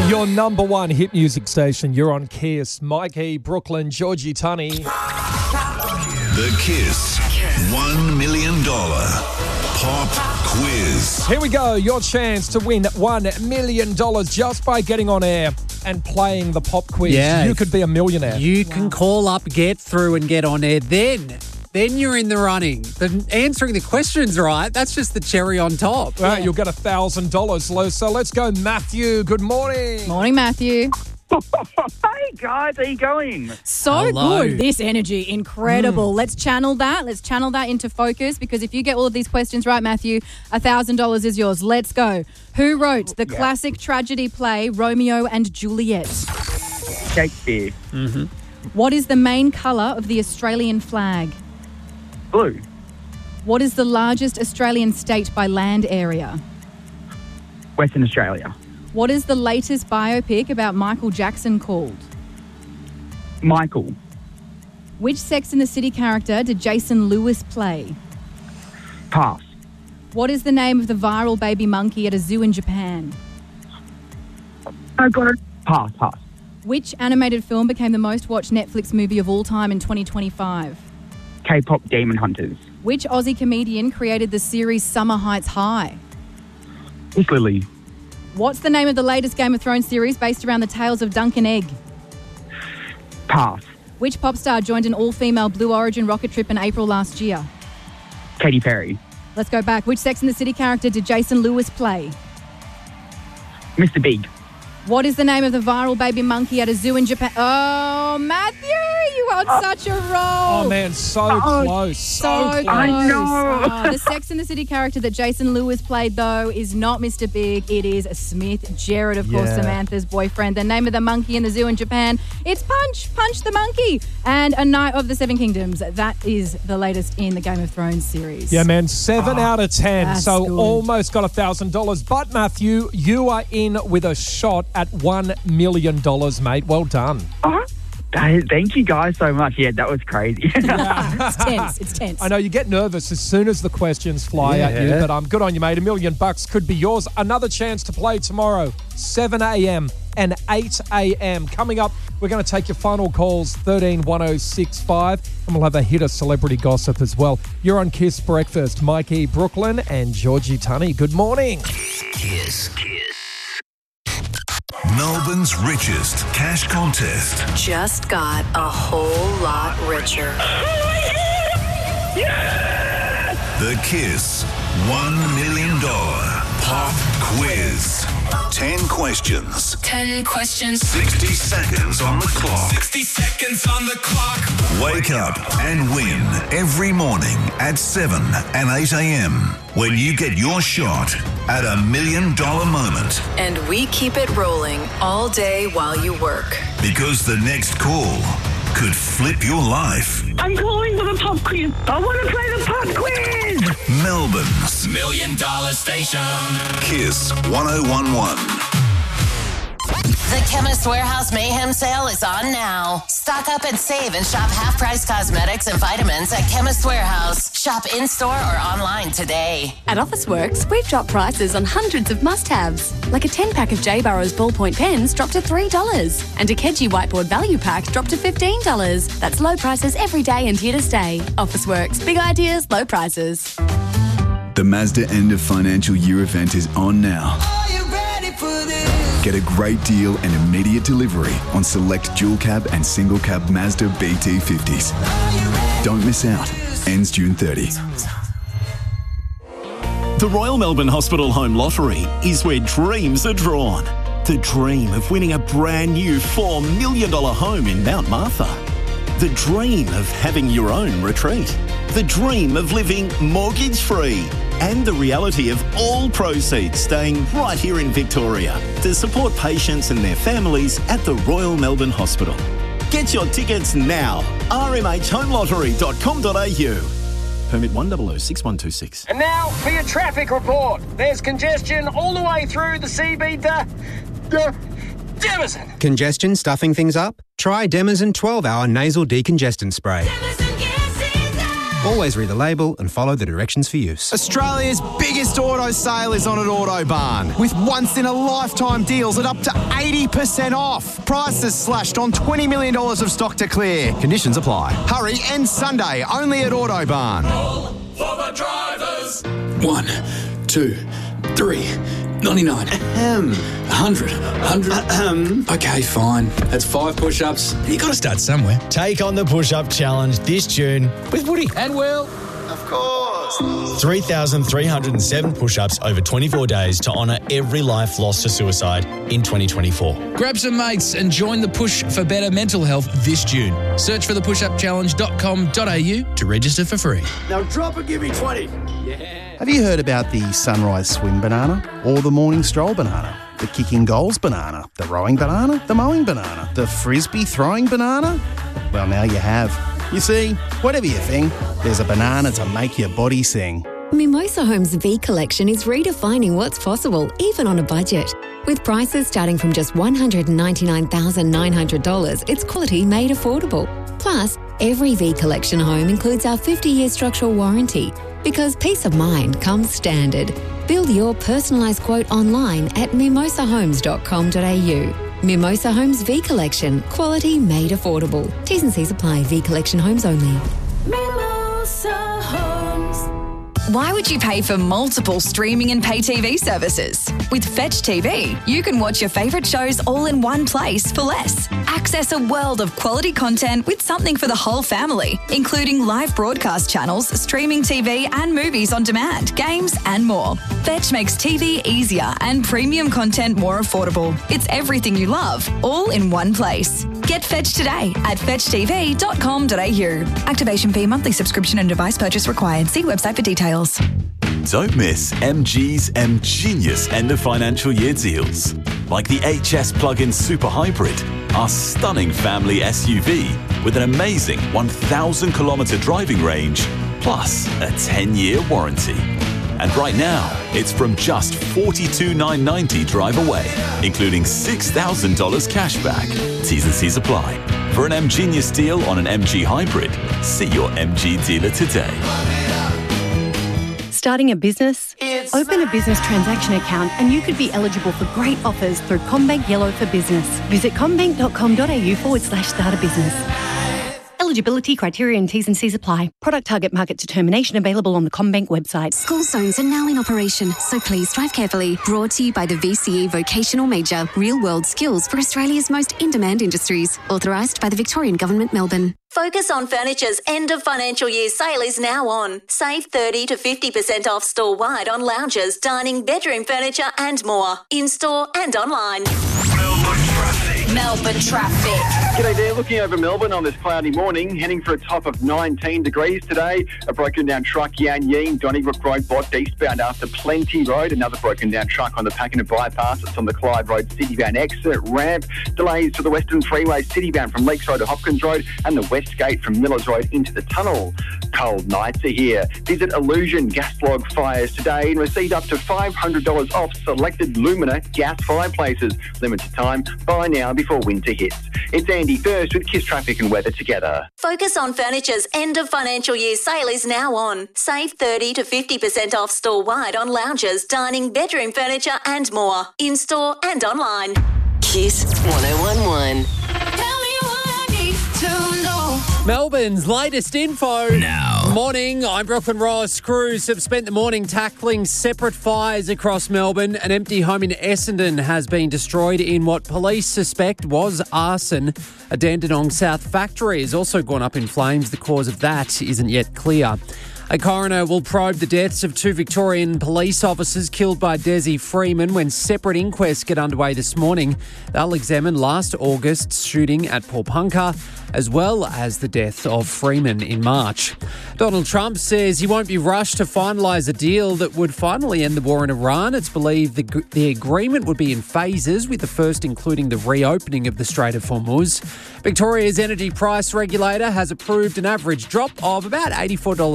Your number one hit music station. You're on Kiss. Mikey, Brooklyn, Georgie Tunney. The Kiss $1 million pop quiz. Here we go. Your chance to win $1 million just by getting on air and playing the pop quiz. Yeah. You could be a millionaire. You can call up, get through and get on air. Then you're in the running. But answering the questions right, that's just the cherry on top. Right, you'll get $1,000. So let's go, Matthew. Good morning. Morning, Matthew. Hey guys, how you going? So Hello. good. This energy, incredible. Let's channel that. Let's channel that into focus because if you get all of these questions right, Matthew, $1,000 is yours. Let's go. Who wrote the classic tragedy play Romeo and Juliet? Shakespeare. What is the main colour of the Australian flag? Blue. What is the largest Australian state by land area? Western Australia. What is the latest biopic about Michael Jackson called? Michael. Which Sex and the City character did Jason Lewis play? Pass. What is the name of the viral baby monkey at a zoo in Japan? I got it. Pass. Which animated film became the most watched Netflix movie of all time in 2025? K-pop Demon Hunters. Which Aussie comedian created the series Summer Heights High? Miss Lily. What's the name of the latest Game of Thrones series based around the tales of Dunk and Egg? Pass. Which pop star joined an all-female Blue Origin rocket trip in April last year? Katy Perry. Let's go back. Which Sex and the City character did Jason Lewis play? Mr. Big. What is the name of the viral baby monkey at a zoo in Japan? Oh, Matthew, you are on such a roll. Oh, man, so close. So So close. close. I know. Oh, the Sex and the City character that Jason Lewis played, though, is not Mr. Big. It is Smith Jarrett, of course, Yeah. Samantha's boyfriend. The name of the monkey in the zoo in Japan, it's Punch the monkey. And A Knight of the Seven Kingdoms. That is the latest in the Game of Thrones series. Yeah, man, 7 out of 10. that's So good. almost got $1,000. But, Matthew, you are in with a shot at $1 million, mate. Well done. Thank you guys so much. Yeah, that was crazy. It's tense. It's tense. I know you get nervous as soon as the questions fly at you, but good on you, mate. $1 million could be yours. Another chance to play tomorrow, 7 a.m. and 8 a.m. Coming up, we're going to take your final calls, 131065, and we'll have a hit of celebrity gossip as well. You're on Kiss Breakfast. Mikey, Brooklyn, and Georgie Tunney. Good morning. Kiss. Melbourne's richest cash contest. Just got a whole lot richer. The Kiss $1 million pop quiz. 10 questions. 10 questions. 60 seconds on the clock. 60 seconds on the clock. Wake up and win every morning at 7 and 8 a.m. when you get your shot at $1 million moment. And we keep it rolling all day while you work. Because the next call could flip your life. I'm calling for the pop quiz. I want to play the pop quiz. Melbourne's $1 million station. Kiss 1011. The Chemist Warehouse Mayhem Sale is on now. Stock up and save and shop half-price cosmetics and vitamins at Chemist Warehouse. Shop in-store or online today. At Officeworks, we've dropped prices on hundreds of must-haves, like a 10-pack of J. Burrows ballpoint pens dropped to $3, and a Keji whiteboard value pack dropped to $15. That's low prices every day and here to stay. Officeworks, big ideas, low prices. The Mazda end of financial year event is on now. Get a great deal and immediate delivery on select dual cab and single cab Mazda BT50s. Don't miss out. Ends June 30. The Royal Melbourne Hospital Home Lottery is where dreams are drawn. The dream of winning a brand new $4 million home in Mount Martha. The dream of having your own retreat. The dream of living mortgage-free. And the reality of all proceeds staying right here in Victoria to support patients and their families at the Royal Melbourne Hospital. Get your tickets now. rmhhomelottery.com.au. Permit 1006126. And now for your traffic report. There's congestion all the way through the CB Demison. Congestion stuffing things up? Try Demison 12-hour nasal decongestant spray. Always read the label and follow the directions for use. Australia's biggest auto sale is on at Autobarn, with once-in-a-lifetime deals at up to 80% off. Prices slashed on $20 million of stock to clear. Conditions apply. Hurry, ends Sunday, only at Autobarn. All for the drivers. 1, 2, 3, 99. 100. Okay, fine. That's 5 push-ups. You got to start somewhere. Take on the push-up challenge this June with Woody. And Will. Of course. 3,307 push-ups over 24 days to honour every life lost to suicide in 2024. Grab some mates and join the push for better mental health this June. Search for thepushupchallenge.com.au to register for free. Now drop and give me 20. Have you heard about the sunrise swim banana or the morning stroll banana? The kicking goals banana, the rowing banana, the mowing banana, the frisbee throwing banana? Well, now you have. You see, whatever you think, there's a banana to make your body sing. Mimosa Homes V Collection is redefining what's possible, even on a budget. With prices starting from just $199,900, it's quality made affordable. Plus, every V Collection home includes our 50-year structural warranty, because peace of mind comes standard. Build your personalised quote online at mimosahomes.com.au. Mimosa Homes V Collection. Quality made affordable. T's and C's apply. V Collection homes only. Mimosa Homes. Why would you pay for multiple streaming and pay TV services? With Fetch TV, you can watch your favourite shows all in one place for less. Access a world of quality content with something for the whole family, including live broadcast channels, streaming TV and movies on demand, games and more. Fetch makes TV easier and premium content more affordable. It's everything you love, all in one place. Get Fetch today at fetchtv.com.au. Activation fee, monthly subscription and device purchase required. See website for details. Don't miss MG's MGenius end of financial year deals. Like the HS Plug-in Super Hybrid, our stunning family SUV with an amazing 1,000 kilometre driving range, plus a 10-year warranty. And right now, it's from just $42,990 drive away, including $6,000 cash back. T's and C's apply. For an MGenius deal on an MG Hybrid, see your MG dealer today. Starting a business? Open a business transaction account and you could be eligible for great offers through CommBank Yellow for Business. Visit commbank.com.au/start a business. Eligibility criteria and T's and C's apply. Product target market determination available on the CommBank website. School zones are now in operation, so please drive carefully. Brought to you by the VCE Vocational Major, real-world skills for Australia's most in-demand industries. Authorised by the Victorian Government, Melbourne. Focus on Furniture's end of financial year sale is now on. Save 30 to 50% off store-wide on lounges, dining, bedroom furniture and more. In-store and online. Melbourne traffic. G'day there, looking over Melbourne on this cloudy morning, heading for a top of 19 degrees today. A broken down truck, Yan Yeen, Donnybrook Road, blocked eastbound after Plenty Road. Another broken down truck on the Pakenham bypass. It's on the Clyde Road Citybound exit ramp. Delays to the Western Freeway Citybound from Lakes Road to Hopkins Road and the West Gate from Millers Road into the tunnel. Cold nights are here. Visit Illusion Gas Log Fires today and receive up to $500 off selected Lumina gas fireplaces. Limited time. Buy now before winter hits. It's Andy First with Kiss Traffic and Weather together. Focus on Furniture's end of financial year sale is now on. Save 30 to 50% off store-wide on lounges, dining, bedroom furniture and more. In-store and online. Kiss 1011. Melbourne's latest info. Now. Morning, I'm Brooklyn Ross. Crews have spent the morning tackling separate fires across Melbourne. An empty home in Essendon has been destroyed in what police suspect was arson. A Dandenong South factory has also gone up in flames. The cause of that isn't yet clear. A coroner will probe the deaths of 2 Victorian police officers killed by Desi Freeman when separate inquests get underway this morning. They'll examine last August's shooting at Paulpunka, as well as the death of Freeman in March. Donald Trump says he won't be rushed to finalise a deal that would finally end the war in Iran. It's believed the agreement would be in phases, with the first including the reopening of the Strait of Hormuz. Victoria's energy price regulator has approved an average drop of about $84 a year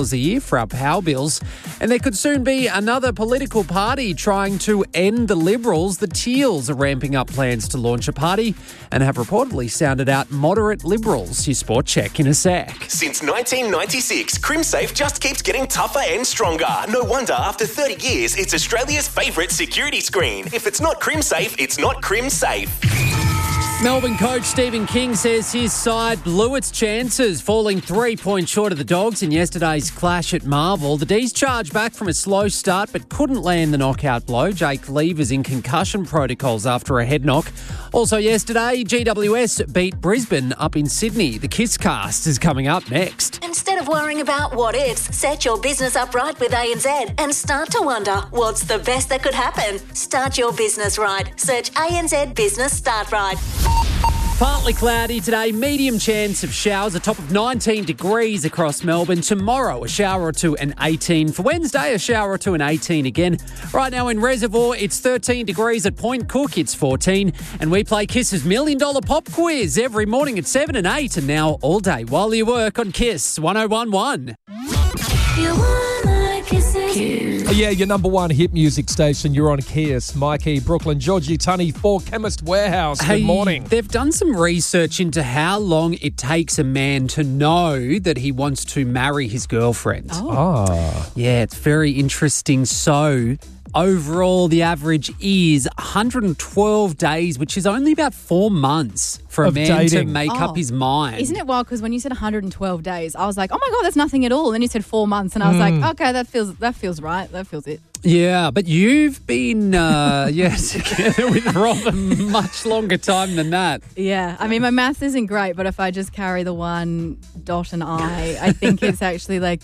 for our power bills. And there could soon be another political party trying to end the Liberals. The Teals are ramping up plans to launch a party and have reportedly sounded out moderate Liberals. Your sport check in a sec. Since 1996, CrimSafe just keeps getting tougher and stronger. No wonder after 30 years, it's Australia's favourite security screen. If it's not CrimSafe, it's not CrimSafe. Melbourne coach Stephen King says his side blew its chances, falling 3 points short of the Dogs in yesterday's clash at Marvel. The D's charged back from a slow start but couldn't land the knockout blow. Jake Lever's in concussion protocols after a head knock. Also yesterday, GWS beat Brisbane up in Sydney. The Kiss Cast is coming up next. Instead of worrying about what ifs, set your business up right with ANZ and start to wonder what's the best that could happen. Start your business right. Search ANZ Business Start Right. Partly cloudy today, medium chance of showers, a top of 19 degrees across Melbourne. Tomorrow, a shower or two and 18. For Wednesday, a shower or two and 18 again. Right now in Reservoir, it's 13 degrees. At Point Cook, it's 14. And we play Kiss's $1 Million Pop Quiz every morning at 7 and 8. And now all day while you work on Kiss 101.1. Yeah, your number one hit music station. You're on Kiss. Mikey, Brooklyn, Georgie, Tunny for Chemist Warehouse. Good morning. They've done some research into how long it takes a man to know that he wants to marry his girlfriend. Oh. Yeah, it's very interesting. So, overall, the average is 112 days, which is only about 4 months for a Of man dating. to make up his mind. Isn't it wild? Because when you said 112 days, I was like, oh my God, that's nothing at all. And then you said 4 months, and I was like, okay, that feels right. That feels it. Yeah, but you've been together with Rob a much longer time than that. Yeah, I mean, my maths isn't great, but if I just carry the one dot and I think it's actually like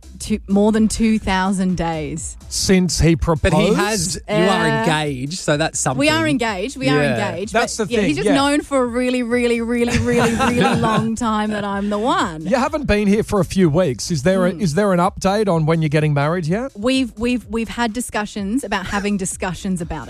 more than 2,000 days. Since he proposed? But he has, you are engaged, so that's something. We are engaged. That's but the thing. He's just known for a really, really, really, really, really long time that I'm the one. You haven't been here for a few weeks. Is there an update on when you're getting married yet? We've had discussions about having discussions about it.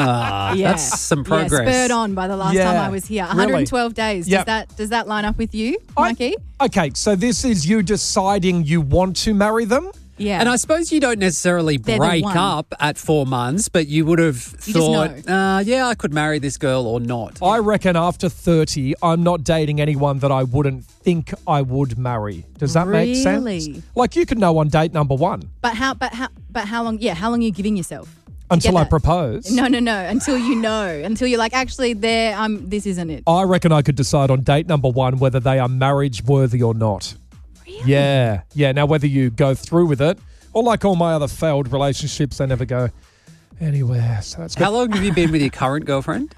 That's some progress. Yeah, spurred on by the last time I was here. 112 days. Yep. Does that line up with you, Mikey? Okay, so this is you deciding you want to marry them? Yeah. And I suppose you don't necessarily break up at 4 months, but you would have thought, I could marry this girl or not. I reckon after 30, I'm not dating anyone that I wouldn't think I would marry. Does that make sense? Really? Like you could know on date number one. But how long? Yeah, how long are you giving yourself? Until I propose? No. Until you know. Until you're like, actually, this isn't it. I reckon I could decide on date number one whether they are marriage worthy or not. Really? Yeah. Now, whether you go through with it or like all my other failed relationships, they never go anywhere. So that's good. How long have you been with your current girlfriend?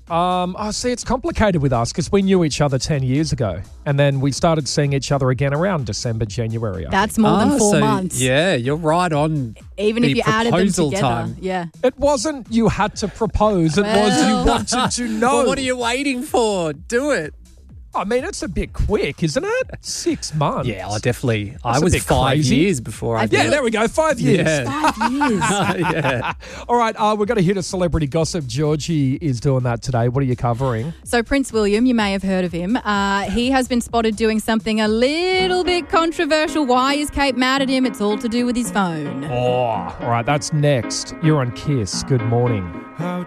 See, it's complicated with us because we knew each other 10 years ago and then we started seeing each other again around December, January. That's more than 4 months. Yeah, you're right on. Even if you added them together. Time. Yeah. It wasn't you had to propose. It was you wanted to know. Well, what are you waiting for? Do it. I mean, it's a bit quick, isn't it? 6 months. Yeah, I That's was a bit 5 crazy. years before I did. Yeah, there we go. 5 years. Yeah. 5 years. Yeah. All right, we're going to hit a celebrity gossip. Georgie is doing that today. What are you covering? So Prince William, you may have heard of him. He has been spotted doing something a little bit controversial. Why is Kate mad at him? It's all to do with his phone. Oh, all right, that's next. You're on Kiss. Good morning.